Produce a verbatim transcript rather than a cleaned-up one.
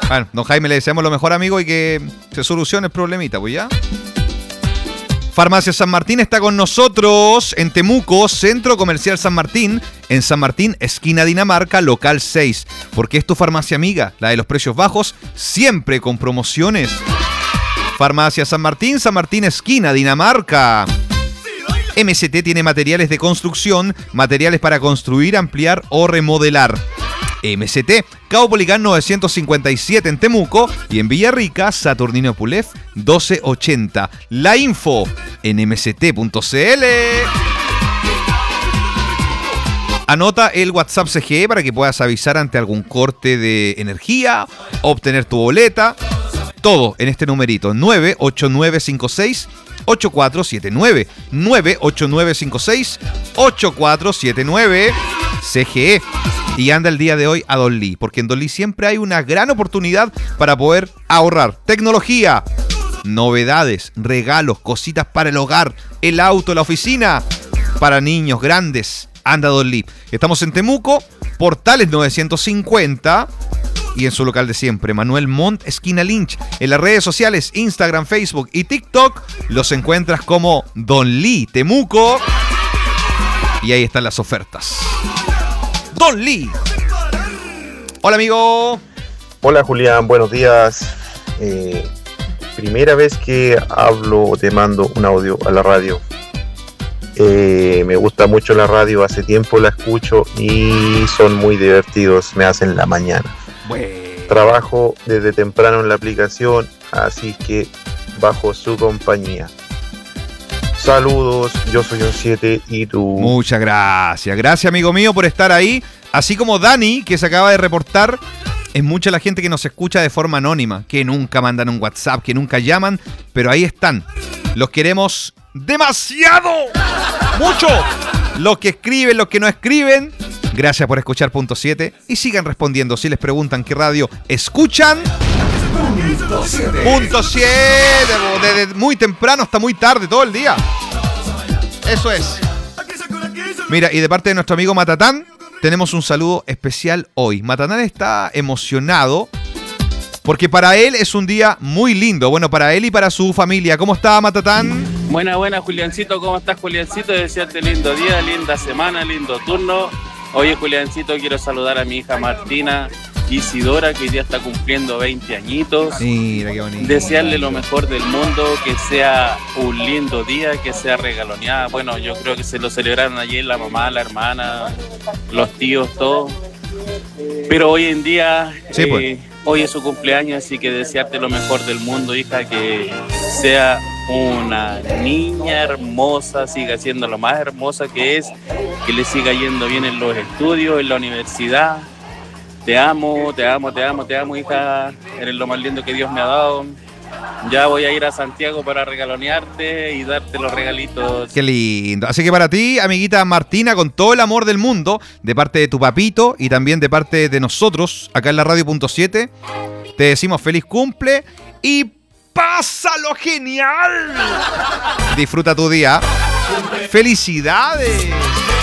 Bueno, don Jaime, le deseamos lo mejor, amigo, y que se solucione el problemita, pues ya. Farmacia San Martín está con nosotros en Temuco, Centro Comercial San Martín, en San Martín, esquina Dinamarca, local seis. Porque es tu farmacia amiga, la de los precios bajos, siempre con promociones. Farmacia San Martín, San Martín, esquina Dinamarca. M C T tiene materiales de construcción, materiales para construir, ampliar o remodelar. M C T, Caupolicán novecientos cincuenta y siete en Temuco y en Villarrica, Saturnino Pulef doce ochenta. La info en m c t punto c l. Anota el WhatsApp C G E para que puedas avisar ante algún corte de energía, obtener tu boleta. Todo en este numerito, nueve ocho nueve cinco seis ocho cuatro siete nueve. nueve ocho nueve cinco seis ocho cuatro siete nueve. C G E. Y anda el día de hoy a Don Lee, porque en Don Lee siempre hay una gran oportunidad para poder ahorrar. Tecnología, novedades, regalos, cositas para el hogar, el auto, la oficina, para niños, grandes. Anda a Don Lee. Estamos en Temuco, Portales novecientos cincuenta y en su local de siempre, Manuel Montt, esquina Lynch. En las redes sociales, Instagram, Facebook y TikTok, los encuentras como Don Lee Temuco. Y ahí están las ofertas. Don Lee. Hola, amigo. Hola, Julián, buenos días. Eh, primera vez que hablo o te mando un audio a la radio. Eh, me gusta mucho la radio, hace tiempo la escucho y son muy divertidos, me hacen la mañana. Bueno. Trabajo desde temprano en la aplicación, así que bajo su compañía. Saludos, yo soy un siete y tú. Muchas gracias. Gracias, amigo mío, por estar ahí. Así como Dani, que se acaba de reportar. Es mucha la gente que nos escucha de forma anónima, que nunca mandan un WhatsApp, que nunca llaman, pero ahí están. Los queremos demasiado. Mucho. Los que escriben, los que no escriben. Gracias por escuchar Punto siete y sigan respondiendo si les preguntan qué radio escuchan. Punto siete. Punto siete, desde muy temprano hasta muy tarde, todo el día. Eso es. Mira, y de parte de nuestro amigo Matatán, tenemos un saludo especial hoy. Matatán está emocionado porque para él es un día muy lindo. Bueno, para él y para su familia. ¿Cómo está, Matatán? Buena, buena, Juliancito. ¿Cómo estás, Juliancito? Desearte lindo día, linda semana, lindo turno. Oye, Juliancito, quiero saludar a mi hija Martina Isidora, que hoy día está cumpliendo veinte añitos. Mira, qué bonito. Desearle lo mejor del mundo, que sea un lindo día, que sea regaloneada. Bueno, yo creo que se lo celebraron ayer la mamá, la hermana, los tíos, todos. Pero hoy en día, sí, eh, pues. hoy es su cumpleaños, así que desearte lo mejor del mundo, hija, que sea una niña hermosa, siga siendo lo más hermosa que es, que le siga yendo bien en los estudios, en la universidad. Te amo, te amo, te amo, te amo, hija. Eres lo más lindo que Dios me ha dado. Ya voy a ir a Santiago para regalonearte y darte los regalitos. Qué lindo. Así que para ti, amiguita Martina, con todo el amor del mundo, de parte de tu papito y también de parte de nosotros, acá en la Radio Punto siete, te decimos feliz cumple y ¡pásalo genial! Disfruta tu día. ¡Felicidades!